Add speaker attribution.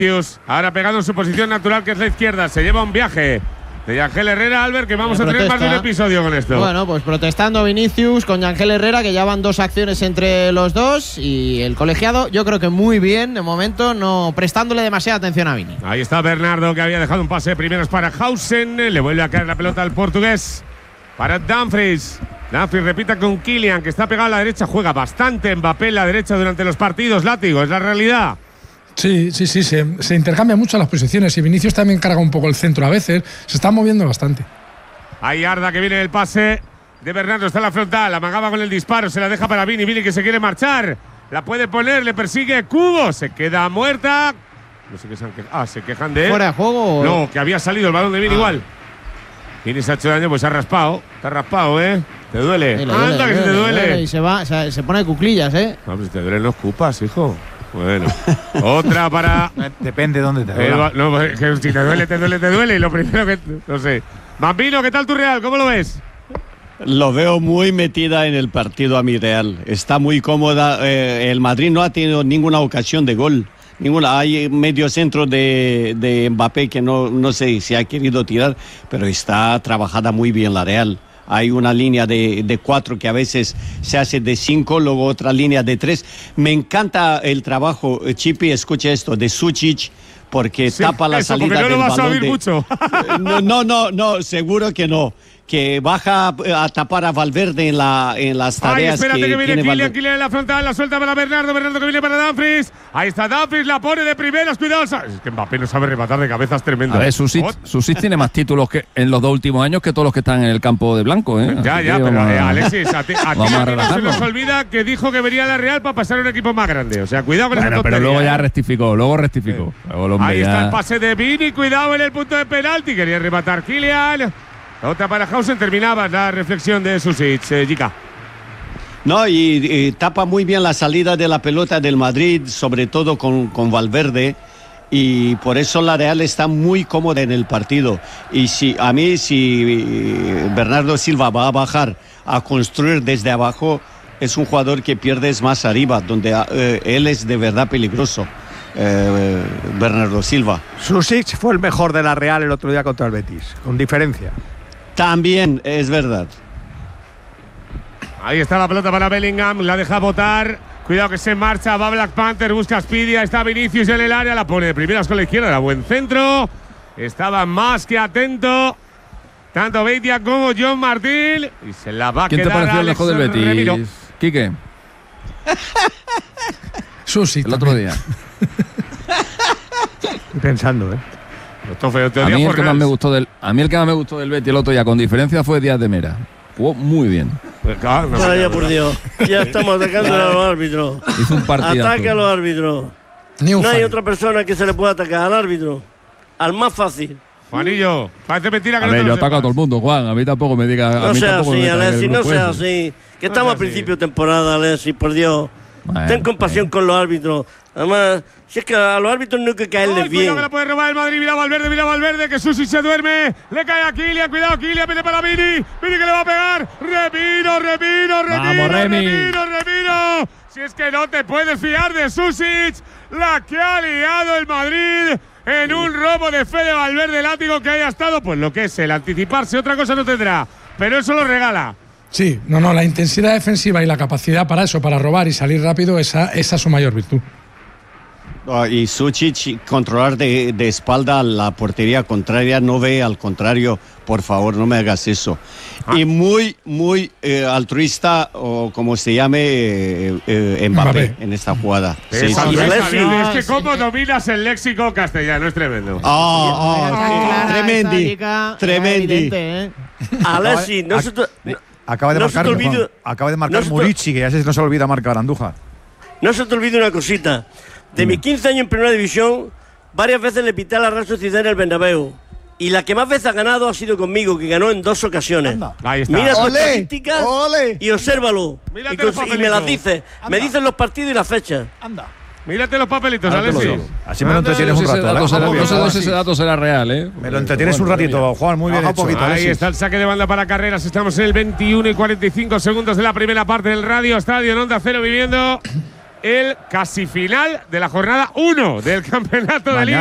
Speaker 1: Ahora pegado en su posición natural, que es la izquierda. Se lleva un viaje de Yangel Herrera, Albert, que vamos a tener más de un episodio con esto.
Speaker 2: Bueno, pues protestando Vinicius con Yangel Herrera, que ya van 2 acciones entre los dos. Y el colegiado, yo creo que muy bien, de momento, no prestándole demasiada atención a Vini.
Speaker 1: Ahí está Bernardo, que había dejado un pase de primeros para Hausen. Le vuelve a caer la pelota al portugués. Para Dumfries. Dumfries repita con Kylian, que está pegado a la derecha. Juega bastante Mbappé en la derecha durante los partidos. Látigo, es la realidad.
Speaker 3: Sí, se intercambian mucho las posiciones y Vinicius también carga un poco el centro a veces, se está moviendo bastante.
Speaker 1: Ahí Arda, que viene el pase de Bernardo, está en la frontal, amagaba con el disparo, se la deja para Vini, Vini que se quiere marchar, la puede poner, le persigue Kubo, se queda muerta. No sé qué se han quejado. Se quejan de él.
Speaker 2: ¿Fuera de juego?
Speaker 1: No, que había salido el balón de Vini igual. Vini se ha hecho daño, pues se ha raspado. Te ha raspado, ¿eh? ¿Te duele? Anda, que se te duele.
Speaker 2: Y se va, se pone de cuclillas, ¿eh?
Speaker 1: No, pues si te duelen los cupas, hijo. Bueno, otra para…
Speaker 4: Depende de dónde te duele.
Speaker 1: No, que si te duele. Y lo primero que… No sé. Bambino, ¿qué tal tu Real? ¿Cómo lo ves?
Speaker 5: Lo veo muy metida en el partido a mi Real. Está muy cómoda. El Madrid no ha tenido ninguna ocasión de gol. Ninguna. Hay medio centro de Mbappé que no sé si ha querido tirar, pero está trabajada muy bien la Real. Hay una línea de 4 que a veces se hace de 5, luego otra línea de 3. Me encanta el trabajo, Chipi, escucha esto, de Sučić, porque tapa la salida del balón.
Speaker 1: No lo vas a oír mucho.
Speaker 5: No, seguro que no. Que baja a tapar a Valverde en las tareas.
Speaker 1: Ay, espérate que viene Kylian en la frontal, la suelta para Bernardo que viene para Dumfries. Ahí está Dumfries, la pone de primeras, cuidado. Es que Mbappé no sabe rematar de cabezas, tremendo.
Speaker 6: A ver, Sušić tiene más títulos que en los 2 últimos años que todos los que están en el campo de blanco, ¿eh?
Speaker 1: Ya, pero Alexis, a ti no se nos olvida que dijo que venía a la Real para pasar a un equipo más grande. O sea, cuidado con esa tontería.
Speaker 6: Pero luego ya rectificó.
Speaker 1: Ahí está el pase de Vini, cuidado en el punto de penalti. Quería rematar Kylian. Otra para Hausen, terminaba la reflexión de Sušić, Jica.
Speaker 5: No, y tapa muy bien la salida de la pelota del Madrid, sobre todo con Valverde, y por eso la Real está muy cómoda en el partido. Y si Bernardo Silva va a bajar a construir desde abajo, es un jugador que pierdes más arriba, donde él es de verdad peligroso. Bernardo Silva.
Speaker 4: Sušić fue el mejor de la Real el otro día contra el Betis, con diferencia.
Speaker 5: También es verdad.
Speaker 1: Ahí está la pelota para Bellingham, la deja botar. Cuidado que se marcha, va Black Panther, busca a Speedy, está Vinicius en el área, la pone de primeras con la izquierda, era buen centro. Estaba más que atento tanto Beitia como John Martín. Y se la va a quedar.
Speaker 6: ¿Quién te pareció el mejor del Betis,
Speaker 1: Remiro.
Speaker 6: Quique?
Speaker 3: Sushi.
Speaker 6: El otro día.
Speaker 4: Estoy pensando,
Speaker 6: A mí el que más me gustó del Betis el otro día, con diferencia, fue Díaz de Mera. Jugó muy bien.
Speaker 7: Vaya por Dios, ya estamos atacando a los árbitros.
Speaker 6: Hizo un partidazo.
Speaker 7: Ataque a los árbitros. No hay otra persona que se le pueda atacar al árbitro. Al más fácil.
Speaker 1: Juanillo, parece mentira que
Speaker 6: a
Speaker 1: no
Speaker 6: ver,
Speaker 1: te
Speaker 6: yo
Speaker 1: lo
Speaker 6: ataco a todo el mundo, Juan. A mí tampoco me diga.
Speaker 7: No sea así, Alexis, no sea así. Que estamos a principio de temporada, Alexis, por Dios. Ten compasión con los árbitros. Además, si es que a los árbitros no hay que caerles bien.
Speaker 1: Cuidado que la puede robar el Madrid. Mira Valverde, que Sušić se duerme. Le cae a Kylian, cuidado, Kylian viene para Vini. Vini que le va a pegar. Remiro. Si es que no te puedes fiar de Sušić. La que ha liado el Madrid en un robo de fe de Valverde, látigo que haya estado. Pues lo que es el anticiparse, otra cosa no tendrá. Pero eso lo regala.
Speaker 3: Sí, la intensidad defensiva y la capacidad para eso, para robar y salir rápido, esa es su mayor virtud.
Speaker 5: Y Sušić controlar de espalda la portería contraria, no ve al contrario, por favor, no me hagas eso. Y muy altruista, o como se llame, Mbappé en esta jugada.
Speaker 1: Es que cómo dominas el léxico castellano, es tremendo.
Speaker 5: Tremendi.
Speaker 7: Alexis,
Speaker 4: acaba de marcar Murici, que ya no se olvida marcar Andújar.
Speaker 7: No se te olvide una cosita. De mis 15 años en Primera División, varias veces le pité a la Real Sociedad en el Bernabéu. Y la que más veces ha ganado ha sido conmigo, que ganó en 2 ocasiones.
Speaker 1: Ahí está.
Speaker 7: Mira sus estadísticas y obsérvalo. Y me las dices. Me dicen los partidos y las fechas.
Speaker 1: Mírate los papelitos, Alexis.
Speaker 4: Así me lo entretienes un rato.
Speaker 6: No sé si ese dato será real, ¿eh?
Speaker 4: Me lo entretienes un ratito, Juan, muy bien hecho.
Speaker 1: Ahí está el saque de banda para Carreras. Estamos en el 21 y 45 segundos de la primera parte del Radio Estadio en Onda Cero viviendo el casi final de la jornada 1 del campeonato de Liga.